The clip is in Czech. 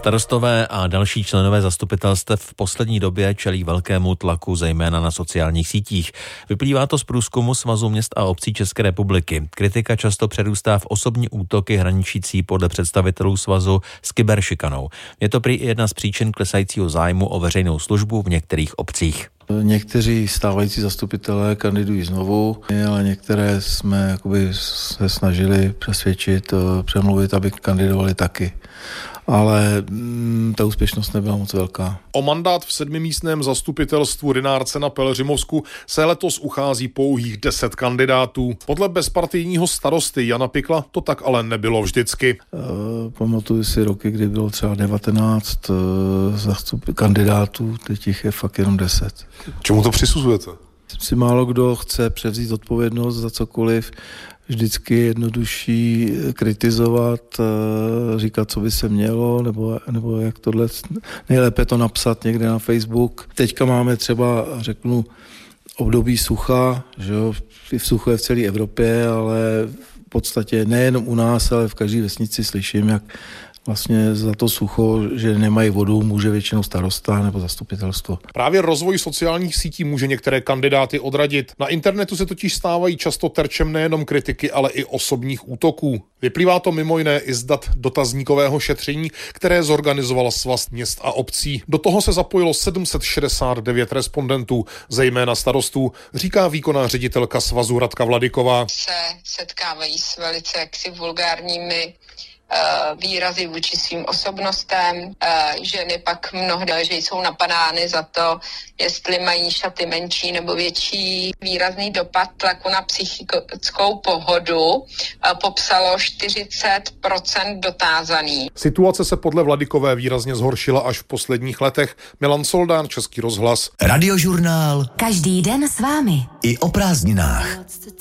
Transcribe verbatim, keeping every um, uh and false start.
Starostové a další členové zastupitelstev v poslední době čelí velkému tlaku, zejména na sociálních sítích. Vyplývá to z průzkumu Svazu měst a obcí České republiky. Kritika často přerůstá v osobní útoky hraničící podle představitelů svazu s kyberšikanou. Je to prý jedna z příčin klesajícího zájmu o veřejnou službu v některých obcích. Někteří stávající zastupitelé kandidují znovu, ale některé jsme jakoby se snažili přesvědčit, přemluvit, aby kandidovali taky. Ale mm, ta úspěšnost nebyla moc velká. O mandát v sedmimístném zastupitelstvu Rynárce na Pelhřimovsku se letos uchází pouhých deset kandidátů. Podle bezpartijního starosty Jana Pikla to tak ale nebylo vždycky. E, pamatuju si roky, kdy bylo třeba devatenáct e, zastup kandidátů, teď jich je fakt jenom deset. Čemu to přisuzujete? Si málo kdo chce převzít odpovědnost za cokoliv. Vždycky je jednodušší kritizovat, říkat, co by se mělo, nebo, nebo jak tohle, nejlépe to napsat někde na Facebook. Teďka máme třeba, řeknu, období sucha, že jo, v suchu je v celé Evropě, ale v podstatě nejenom u nás, ale v každé vesnici slyším, jak vlastně za to sucho, že nemají vodu, může většinou starosta nebo zastupitelstvo. Právě rozvoj sociálních sítí může některé kandidáty odradit. Na internetu se totiž stávají často terčem nejenom kritiky, ale i osobních útoků. Vyplývá to mimo jiné i z dat dotazníkového šetření, které zorganizoval Svaz měst a obcí. Do toho se zapojilo sedm set šedesát devět respondentů, zejména starostů, říká výkonná ředitelka svazu Radka Vladyková. Se setkávají s velice jaksi vulgárními výrazy vůči svým osobnostem. Ženy pak mnohdy, že jsou napadány za to, jestli mají šaty menší nebo větší. Výrazný dopad tlaku na psychickou pohodu popsalo čtyřicet procent dotázaných. Situace se podle Vladykové výrazně zhoršila až v posledních letech. Milan Soldán, Český rozhlas. Radiožurnál. Každý den s vámi. I o prázdninách.